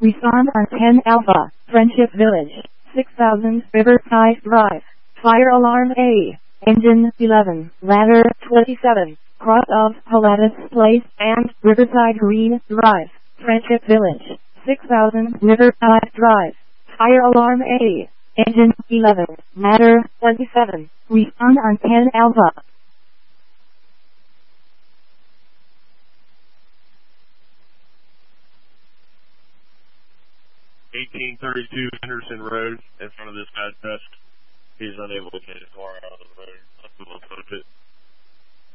Respond on 10 Alpha, Friendship Village, 6000 Riverside Drive. Fire alarm A. Engine 11, ladder 27, cross of Pilatus Place and Riverside Green Drive. Friendship Village, 6000 Riverside Drive. Fire alarm A. Engine 11, ladder 27. Respond on 10 Alpha. 1832 Henderson Road in front of this guy's desk. He's unable to get his car out of the road. Let's approach it.